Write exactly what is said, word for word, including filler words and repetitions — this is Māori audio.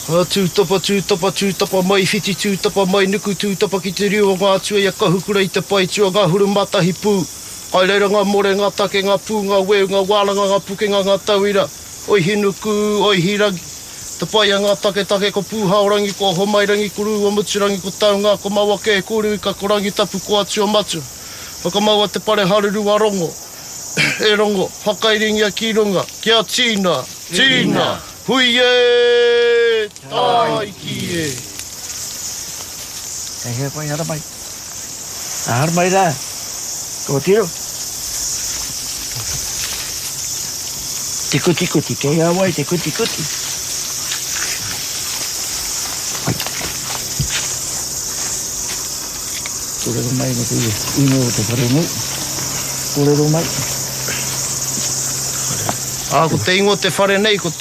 Ha tūtapa, tūtapa, tūtapa mai whiti, tūtapa mai nuku, tūtapa ki te rio o ngā tua ia kahukura i te pai tua ngā huru matahi pū. Ai reira ngā more, ngā take, ngā pū, ngā weu, ngā wālanga, ngā pukenga, ngā tauira. Oi hinuku, oi hiragi. Te pai a ngā take take ko pūhaorangi, ko homairangi, ko rūwa muturangi, ko taunga, ko maua ke, ko ruika, ko rangi tapu, ko atua matu. Whakamaua te pare haruru a rongo. E rongo, whakairingia ki runga, kia tīna, tīna, hui e, tai ki e. Hei hei pai hara mai. Hara mai rā. Ko tiro. Tiko tiko tiko, hea wai, tiko tiko tiko. Kore mai no te ino o te whare nei. Kore mai. Ah, ko te ingo te whare nei, ko